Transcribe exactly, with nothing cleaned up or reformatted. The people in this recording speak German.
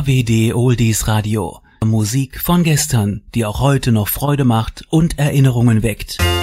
H W D Oldies Radio. Musik von gestern, die auch heute noch Freude macht und Erinnerungen weckt.